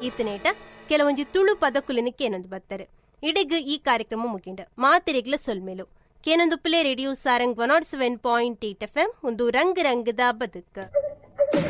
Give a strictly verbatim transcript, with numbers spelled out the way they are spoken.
ಇತ್ತನೇಟ ಕೆಲವೊಂಜಿ ತುಳು ಪದಕುಲಿನ ಕೇನೊಂದು ಬರ್ತಾರೆ. ಇಡೆಗ್ ಈ ಕಾರ್ಯಕ್ರಮ ಮುಗಿಂಡ ಮಾತೆರೆಗ್ಲ ಸೊಲ್ಮೇಲು ಕೇನೊಂದು play radio Sarang one not seven point eight F M ಒಂದು ರಂಗ್ ರಂಗದ ಬದುಕು.